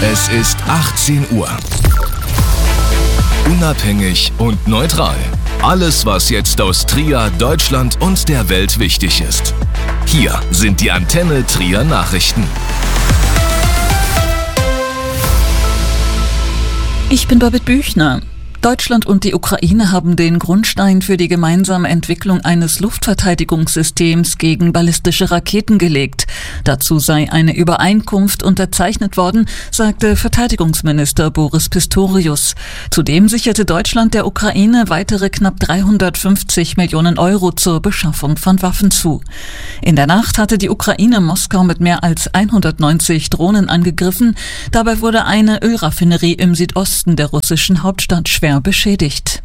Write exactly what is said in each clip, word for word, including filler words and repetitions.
Es ist achtzehn Uhr. Unabhängig und neutral. Alles, was jetzt aus Trier, Deutschland und der Welt wichtig ist. Hier sind die Antenne Trier Nachrichten. Ich bin Babette Büchner. Deutschland und die Ukraine haben den Grundstein für die gemeinsame Entwicklung eines Luftverteidigungssystems gegen ballistische Raketen gelegt. Dazu sei eine Übereinkunft unterzeichnet worden, sagte Verteidigungsminister Boris Pistorius. Zudem sicherte Deutschland der Ukraine weitere knapp dreihundertfünfzig Millionen Euro zur Beschaffung von Waffen zu. In der Nacht hatte die Ukraine Moskau mit mehr als hundertneunzig Drohnen angegriffen. Dabei wurde eine Ölraffinerie im Südosten der russischen Hauptstadt schwer beschädigt.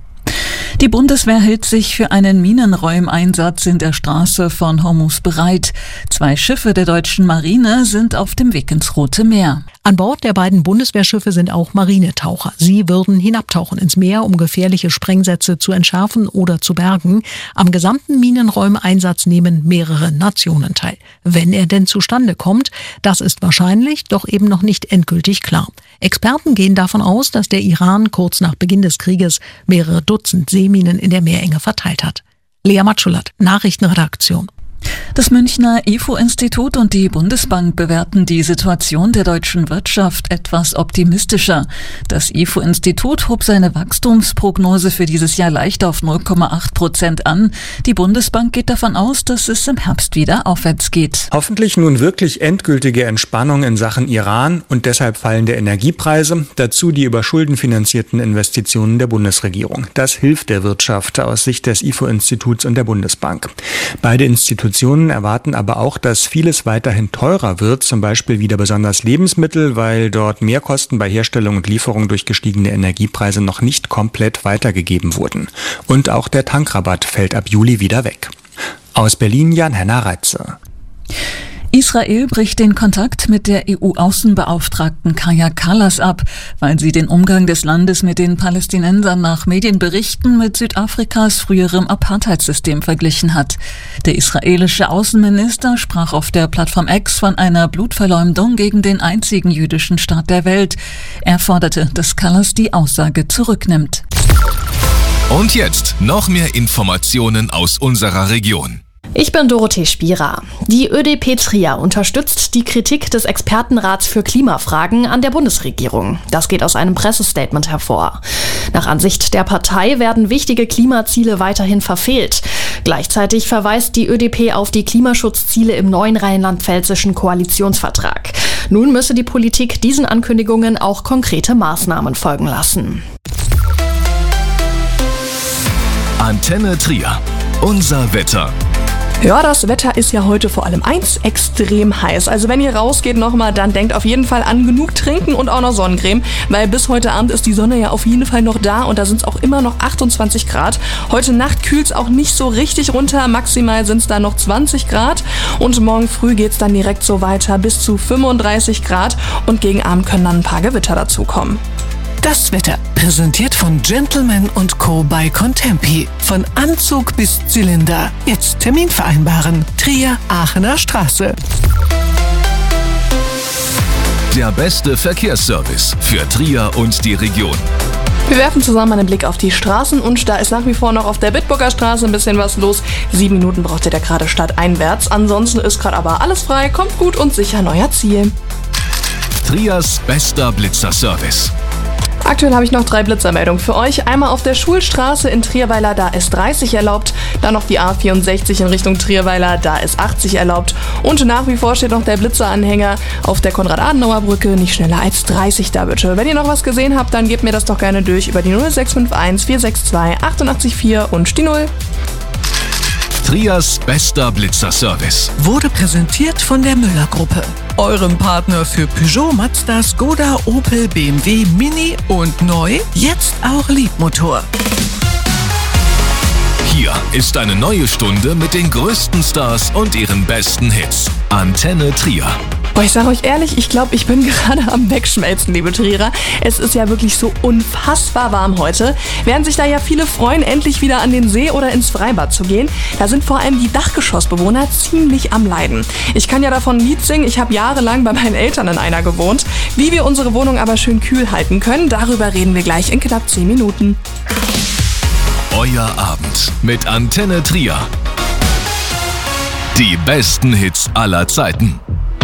Die Bundeswehr hält sich für einen Minenräumeinsatz in der Straße von Hormuz bereit. Zwei Schiffe der deutschen Marine sind auf dem Weg ins Rote Meer. An Bord der beiden Bundeswehrschiffe sind auch Marinetaucher. Sie würden hinabtauchen ins Meer, um gefährliche Sprengsätze zu entschärfen oder zu bergen. Am gesamten Minenräumeinsatz nehmen mehrere Nationen teil. Wenn er denn zustande kommt, das ist wahrscheinlich, doch eben noch nicht endgültig klar. Experten gehen davon aus, dass der Iran kurz nach Beginn des Krieges mehrere Dutzend Seeminen in der Meerenge verteilt hat. Lea Matschulat, Nachrichtenredaktion. Das Münchner I F O-Institut und die Bundesbank bewerten die Situation der deutschen Wirtschaft etwas optimistischer. Das I F O-Institut hob seine Wachstumsprognose für dieses Jahr leicht auf null Komma acht Prozent an. Die Bundesbank geht davon aus, dass es im Herbst wieder aufwärts geht. Hoffentlich nun wirklich endgültige Entspannung in Sachen Iran und deshalb fallende Energiepreise. Dazu die über Schulden finanzierten Investitionen der Bundesregierung. Das hilft der Wirtschaft aus Sicht des I F O-Instituts und der Bundesbank. Beide Institutionen erwarten aber auch, dass vieles weiterhin teurer wird, zum Beispiel wieder besonders Lebensmittel, weil dort Mehrkosten bei Herstellung und Lieferung durch gestiegene Energiepreise noch nicht komplett weitergegeben wurden. Und auch der Tankrabatt fällt ab Juli wieder weg. Aus Berlin Jan-Henner Reitze. Israel bricht den Kontakt mit der E U-Außenbeauftragten Kaja Kallas ab, weil sie den Umgang des Landes mit den Palästinensern nach Medienberichten mit Südafrikas früherem Apartheidssystem verglichen hat. Der israelische Außenminister sprach auf der Plattform X von einer Blutverleumdung gegen den einzigen jüdischen Staat der Welt. Er forderte, dass Kallas die Aussage zurücknimmt. Und jetzt noch mehr Informationen aus unserer Region. Ich bin Dorothee Spierer. Die Ö D P Trier unterstützt die Kritik des Expertenrats für Klimafragen an der Bundesregierung. Das geht aus einem Pressestatement hervor. Nach Ansicht der Partei werden wichtige Klimaziele weiterhin verfehlt. Gleichzeitig verweist die Ö D P auf die Klimaschutzziele im neuen rheinland-pfälzischen Koalitionsvertrag. Nun müsse die Politik diesen Ankündigungen auch konkrete Maßnahmen folgen lassen. Antenne Trier. Unser Wetter. Ja, das Wetter ist ja heute vor allem eins, extrem heiß. Also wenn ihr rausgeht nochmal, dann denkt auf jeden Fall an genug Trinken und auch noch Sonnencreme, weil bis heute Abend ist die Sonne ja auf jeden Fall noch da und da sind es auch immer noch achtundzwanzig Grad. Heute Nacht kühlt es auch nicht so richtig runter, maximal sind es da noch zwanzig Grad und morgen früh geht es dann direkt so weiter bis zu fünfunddreißig Grad und gegen Abend können dann ein paar Gewitter dazukommen. Das Wetter, präsentiert von Gentleman und Co. bei Contempi. Von Anzug bis Zylinder. Jetzt Termin vereinbaren. Trier, Aachener Straße. Der beste Verkehrsservice für Trier und die Region. Wir werfen zusammen einen Blick auf die Straßen und da ist nach wie vor noch auf der Bitburger Straße ein bisschen was los. Sieben Minuten braucht ihr da gerade stadteinwärts. Ansonsten ist gerade aber alles frei, kommt gut und sicher an euer Ziel. Triers bester Blitzerservice. Aktuell habe ich noch drei Blitzermeldungen für euch. Einmal auf der Schulstraße in Trierweiler, da ist dreißig erlaubt. Dann noch die A vierundsechzig in Richtung Trierweiler, da ist achtzig erlaubt. Und nach wie vor steht noch der Blitzeranhänger auf der Konrad-Adenauer-Brücke, nicht schneller als dreißig da bitte. Wenn ihr noch was gesehen habt, dann gebt mir das doch gerne durch über die null sechs fünf eins vier sechs zwei acht acht vier und die null. Triers bester Blitzerservice wurde präsentiert von der Müller-Gruppe. Eurem Partner für Peugeot, Mazda, Skoda, Opel, B M W, Mini und neu, jetzt auch Liebmotor. Hier ist eine neue Stunde mit den größten Stars und ihren besten Hits. Antenne Trier. Boah, ich sage euch ehrlich, ich glaube, ich bin gerade am Wegschmelzen, liebe Trierer. Es ist ja wirklich so unfassbar warm heute. Während sich da ja viele freuen, endlich wieder an den See oder ins Freibad zu gehen, da sind vor allem die Dachgeschossbewohner ziemlich am Leiden. Ich kann ja davon ein Lied singen, ich habe jahrelang bei meinen Eltern in einer gewohnt. Wie wir unsere Wohnung aber schön kühl halten können, darüber reden wir gleich in knapp zehn Minuten. Euer Abend mit Antenne Trier. Die besten Hits aller Zeiten.